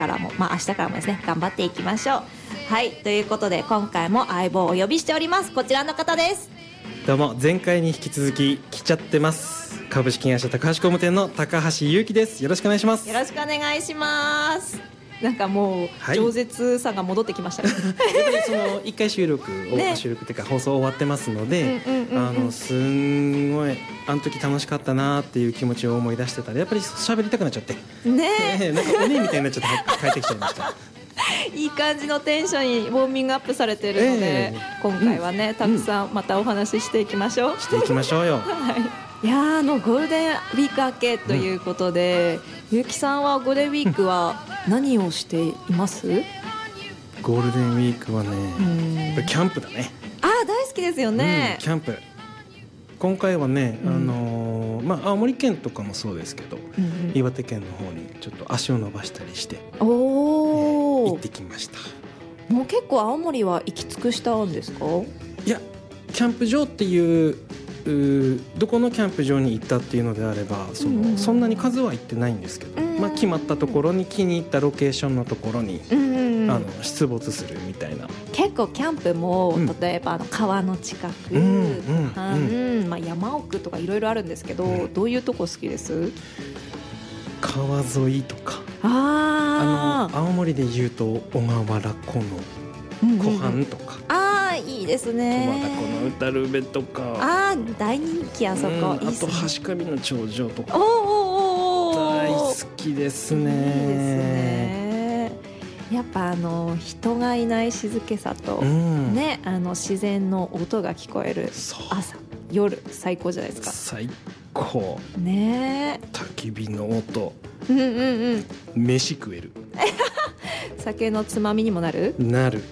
からも、明日からもですね頑張っていきましょう。はい、ということで今回も相棒をお呼びしております。こちらの方です。 どうも、前回に引き続き来ちゃってます、株式会社高橋工務店の高橋優希です。よろしくお願いします。 よろしくお願いします。なんかもう饒舌さが戻ってきましたね、 やっぱりその1回収録っていうか放送終わってますので、すんごいあの時楽しかったなっていう気持ちを思い出してたらやっぱり喋りたくなっちゃってねなんかおねみたいになっちゃって帰ってきちゃいましたいい感じのテンションにウォーミングアップされてるので、今回はねたくさんまたお話ししていきましょう。 していきましょうよいやゴールデンウィーク明けということで、ゆうきさんはゴールデンウィークは何をしています？ ゴールデンウィークはね、やっぱりキャンプだね。 大好きですよね、 キャンプ。今回はね、青森県とかもそうですけど、岩手県の方にちょっと足を伸ばしたりして行ってきました。 もう結構青森は行き尽くしたんですか？ いや、キャンプ場っていうどこのキャンプ場に行ったっていうのであればそんなに数は行ってないんですけど、決まったところに気に入ったロケーションのところに出没するみたいな。 結構キャンプも、例えば川の近く、山奥とかいろいろあるんですけど、どういうとこ好きです？ 川沿いとか青森でいうと小川原湖の湖畔とか、 いいですね。 十和田湖の歌るべとか、 大人気あそこ、 あと橋上の頂上とか大好きですね。 いいですね。やっぱ人がいない静けさと、自然の音が聞こえる朝夜最高じゃないですか。 最高ね。 焚き火の音、飯食える酒のつまみにもなる。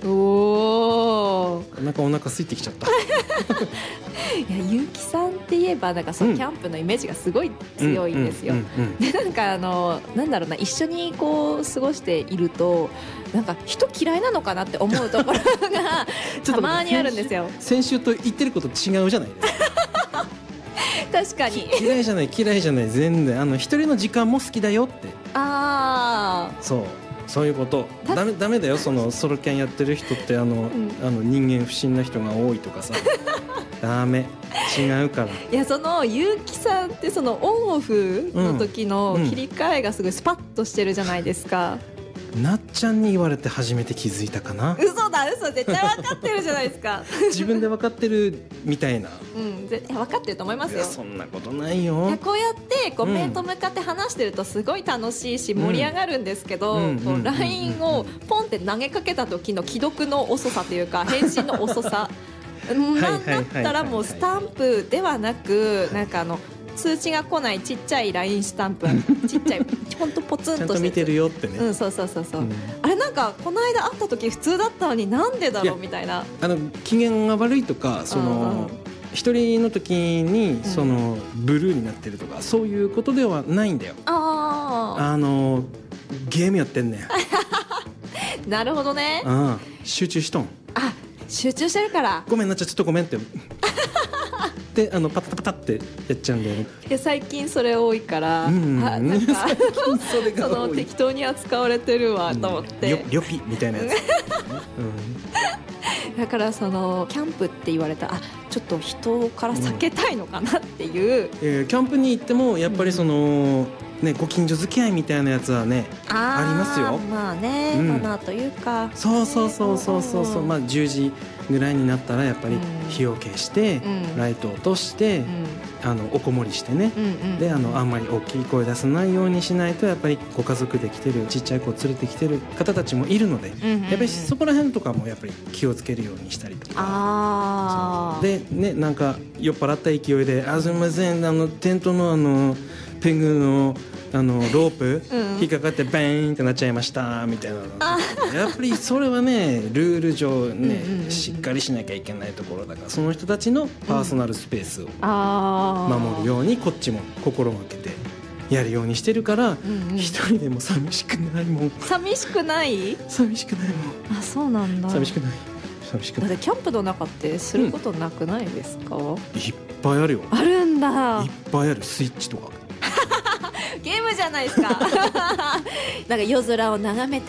なんかお腹空いてきちゃったいや、ゆうきさんって言えばなんかキャンプのイメージがすごい強いんですよ。でなんかなんだろうな、一緒にこう過ごしているとなんか人嫌いなのかなって思うところがたまにあるんですよ。先週と言ってること違うじゃないですか確かに嫌いじゃない全然一人の時間も好きだよって。そういうこと。ダメだよ、そのソロキャンやってる人って人間不信な人が多いとかさダメ、違うから。いや、そのゆうきさんってそのオンオフの時の切り替えがすごいスパッとしてるじゃないですか。 なっちゃんに言われて初めて気づいたかな。 嘘絶対分かってるじゃないですか自分で分かってるみたいな。 分かってると思いますよ。 そんなことないよ。 こうやって面と向かって話してるとすごい楽しいし盛り上がるんですけど、LINE をポンって投げかけた時の既読の遅さというか返信の遅さなんだったらもうスタンプではなくなんか通知が来ないちっちゃい LINE スタンプちっちゃいほんとポツンとしてちゃんと見てるよってね。 そう、あれなんかこの間会った時普通だったのになんでだろうみたいな。 機嫌が悪いとか一人の時にブルーになってるとかそういうことではないんだよ。ゲームやってんねんなるほどね。 集中しとん。 集中してるからごめんな、ちょっとごめんってでパタパタってやっちゃうんだよね。 いや、最近それ多いからなんか適当に扱われてるわと思ってリョピみたいなやつだからキャンプって言われたらちょっと人から避けたいのかなっていう、 キャンプに行ってもやっぱりご近所付き合いみたいなやつはねありますよ。 マナーというか。そう、 10時ぐらいになったらやっぱり火を消して、ライトを落として、おこもりしてね、であんまり大きい声出さないようにしないとやっぱりご家族で来てるちっちゃい子を連れてきてる方たちもいるので、やっぱりそこら辺とかもやっぱり気をつけるようにしたりとか。でね、なんか酔っ払った勢いで「すみません、テントのペグのロープ引っかかってバーンってなっちゃいました」みたいなのやっぱりそれはねルール上ねしっかりしなきゃいけないところだから、その人たちのパーソナルスペースを守るようにこっちも心がけてやるようにしてるから、一人でも寂しくないもん。 寂しくない？ 寂しくないもん。 そうなんだ。 寂しくない。 だってキャンプの中ってすることなくないですか？ いっぱいあるよ。 あるんだ。 いっぱいある。スイッチとかゲームじゃないですかなんか夜空を眺めて